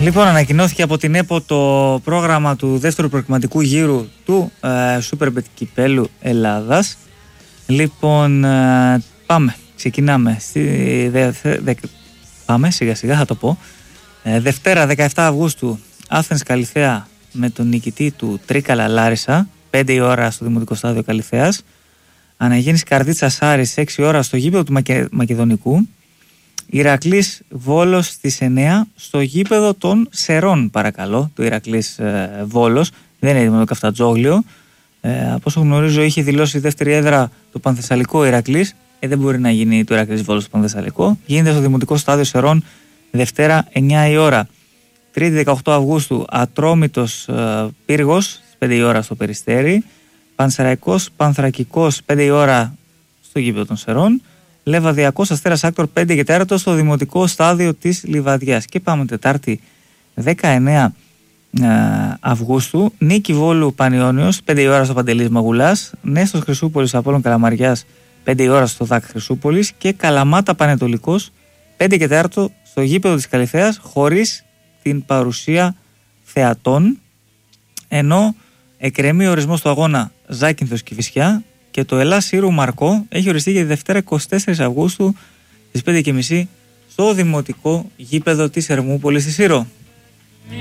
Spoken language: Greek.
Λοιπόν, ανακοινώθηκε από την ΕΠΟ το πρόγραμμα του δεύτερου προκριματικού γύρου του Superbet Κυπέλλου Ελλάδας. Λοιπόν, ξεκινάμε. Πάμε σιγά σιγά, θα το πω. Δευτέρα 17 Αυγούστου, Άθενς Καλιθέα με τον νικητή του Τρίκαλα Λάρισα, 5 η ώρα στο Δημοτικό Στάδιο Καλιθέας. Αναγέννηση Καρδίτσας Άρης, 6 η ώρα στο γήπεδο του Μακεδονικού. Ηρακλής Βόλος στις 9 στο γήπεδο των Σερών, παρακαλώ. Το Ηρακλής Βόλος δεν είναι έτοιμο το Καφτατζόγλιο. Από όσο γνωρίζω, είχε δηλώσει δεύτερη έδρα το Πανθεσσαλικό Ηρακλής. Δεν μπορεί να γίνει το Ηρακλής Βόλος στο Πανθεσσαλικό. Γίνεται στο Δημοτικό Στάδιο Σερών Δευτέρα 9 η ώρα. Τρίτη 18 Αυγούστου, Ατρόμητος Πύργος, 5 η ώρα στο Περιστέρι. Πανσεραϊκός Πανθρακικός, 5 η ώρα στο γήπεδο των Σερών. Λεβαδιακός Αστέρας Άκτορ, 5 και 4 στο Δημοτικό Στάδιο της Λιβαδιάς. Και πάμε Τετάρτη 19 Αυγούστου, Νίκη Βόλου Πανιώνιος, 5 η ώρα στο Παντελής Μαγουλάς. Νέστος Χρυσούπολης Απόλλων Καλαμαριάς, 5 η ώρα στο ΔΑΚ Χρυσούπολης. Και Καλαμάτα Πανετολικός, 5 και 4 στο γήπεδο της Καλιθέας, χωρίς την παρουσία θεατών. Ενώ εκκρεμεί ο ορισμός του αγώνα Ζάκυνθος Κηφισιά και το Ελλάς Σύρου Μαρκό έχει οριστεί για τη Δευτέρα 24 Αυγούστου στις 5.30 στο Δημοτικό Γήπεδο της Ερμούπολης στη Σύρο.